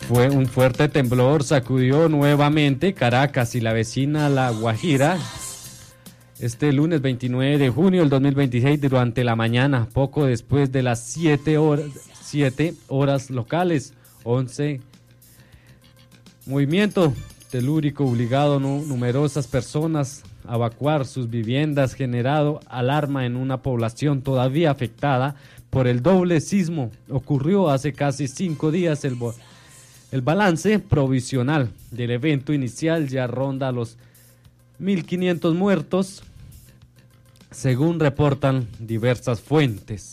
Fue un fuerte temblor, sacudió nuevamente Caracas y la vecina La Guajira este lunes 29 de junio del 2026 durante la mañana, poco después de las 7 horas locales. 11 movimiento telúrico obligado numerosas personas a evacuar sus viviendas, generado alarma en una población todavía afectada por el doble sismo. Ocurrió hace casi 5 días. El balance provisional del evento inicial ya ronda los 1.500 muertos, según reportan diversas fuentes.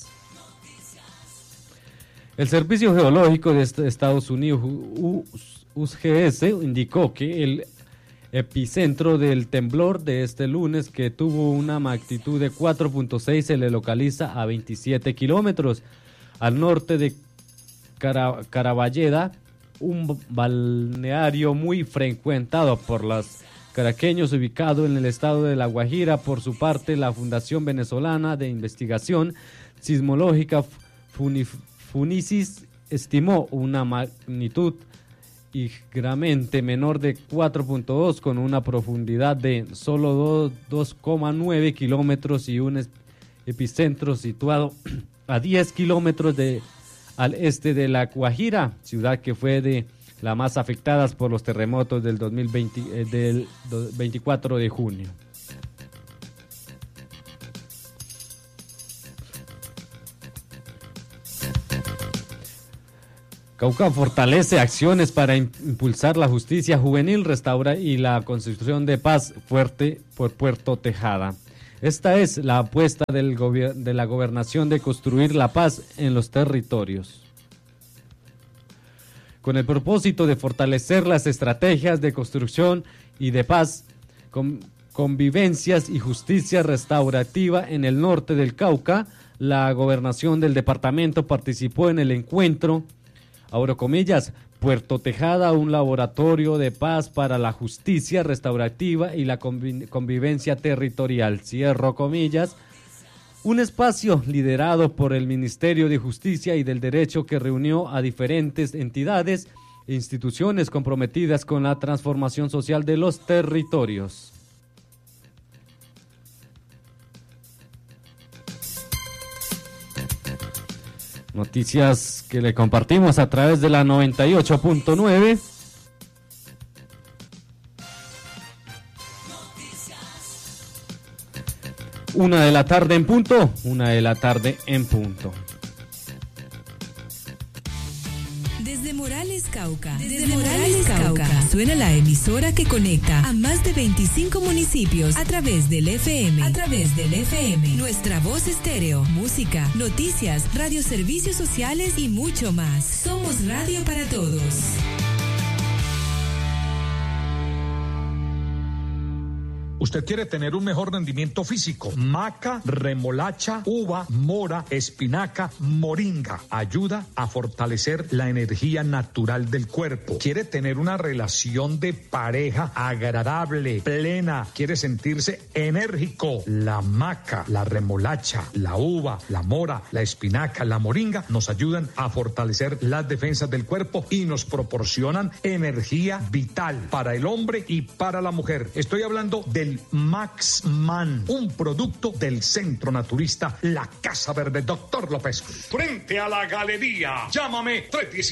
El Servicio Geológico de Estados Unidos, USGS, indicó que el epicentro del temblor de este lunes, que tuvo una magnitud de 4.6, se le localiza a 27 kilómetros al norte de Caraballeda, un balneario muy frecuentado por los caraqueños ubicado en el estado de La Guajira. Por su parte, la Fundación Venezolana de Investigación Sismológica Funisis estimó una magnitud ligeramente menor de 4.2 con una profundidad de solo 2,9 kilómetros y un epicentro situado a 10 kilómetros al este de La Guajira, ciudad que fue de las más afectadas por los terremotos del 24 de junio. Cauca fortalece acciones para impulsar la justicia juvenil, restaura y la construcción de paz fuerte por Puerto Tejada. Esta es la apuesta de la gobernación de construir la paz en los territorios, con el propósito de fortalecer las estrategias de construcción y de paz, convivencias y justicia restaurativa en el norte del Cauca. La gobernación del departamento participó en el encuentro, abro comillas, Puerto Tejada, un laboratorio de paz para la justicia restaurativa y la convivencia territorial, cierro comillas, un espacio liderado por el Ministerio de Justicia y del Derecho que reunió a diferentes entidades e instituciones comprometidas con la transformación social de los territorios. Noticias que le compartimos a través de la 98.9. Una de la tarde en punto. Desde Morales, Cauca. Suena la emisora que conecta a más de 25 municipios a través del FM. Nuestra voz estéreo, música, noticias, radioservicios sociales y mucho más. Somos radio para todos. Usted quiere tener un mejor rendimiento físico. Maca, remolacha, uva, mora, espinaca, moringa. Ayuda a fortalecer la energía natural del cuerpo. Quiere tener una relación de pareja agradable, plena. Quiere sentirse enérgico. La maca, la remolacha, la uva, la mora, la espinaca, la moringa nos ayudan a fortalecer las defensas del cuerpo y nos proporcionan energía vital para el hombre y para la mujer. Estoy hablando del Max Man, un producto del Centro Naturista La Casa Verde. Doctor López, frente a la galería. Llámame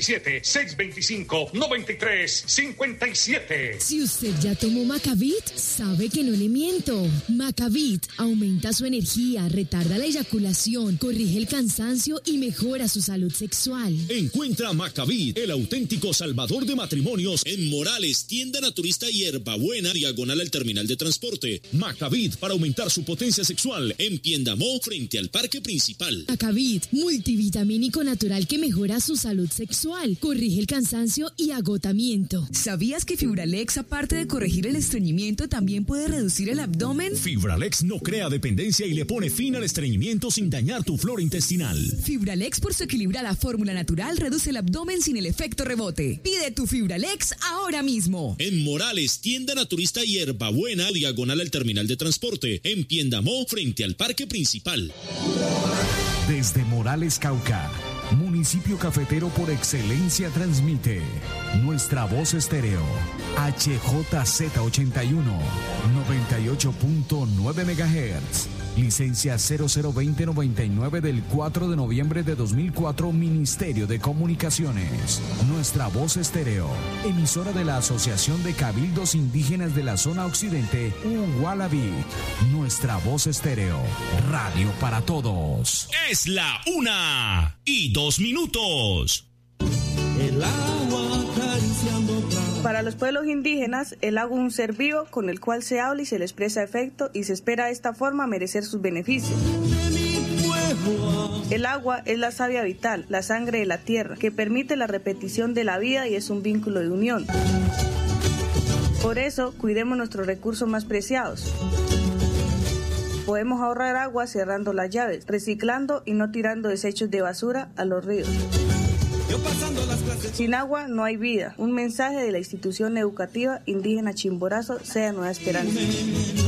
317-625-9357. Si usted ya tomó Macavit, sabe que no le miento. Macavit aumenta su energía, retarda la eyaculación, corrige el cansancio y mejora su salud sexual. Encuentra Macavit, el auténtico salvador de matrimonios, en Morales, tienda naturista Hierbabuena, diagonal al terminal de transporte. Macavit, para aumentar su potencia sexual, en Piendamó, frente al parque principal. Macavit, multivitamínico natural que mejora su salud sexual, corrige el cansancio y agotamiento. ¿Sabías que Fibralex, aparte de corregir el estreñimiento, también puede reducir el abdomen? Fibralex no crea dependencia y le pone fin al estreñimiento sin dañar tu flora intestinal. Fibralex, por su equilibrada fórmula natural, reduce el abdomen sin el efecto rebote. Pide tu Fibralex ahora mismo. En Morales, tienda naturista Hierbabuena, diagonal al terminal de transporte, en Piendamó, frente al parque principal. Desde Morales, Cauca, municipio cafetero por excelencia transmite Nuestra Voz Estéreo, HJZ81, 98.9 MHz. Licencia 002099 del 4 de noviembre de 2004, Ministerio de Comunicaciones. Nuestra Voz Estéreo, emisora de la Asociación de Cabildos Indígenas de la Zona Occidente, Ugualabí. Nuestra Voz Estéreo, radio para todos. Es la 1:02. El agua acariciando. Para los pueblos indígenas, el agua es un ser vivo con el cual se habla y se le expresa afecto y se espera de esta forma merecer sus beneficios. El agua es la savia vital, la sangre de la tierra, que permite la repetición de la vida y es un vínculo de unión. Por eso, cuidemos nuestros recursos más preciados. Podemos ahorrar agua cerrando las llaves, reciclando y no tirando desechos de basura a los ríos. Sin agua no hay vida. Un mensaje de la institución educativa indígena Chimborazo, Sea Nueva Esperanza.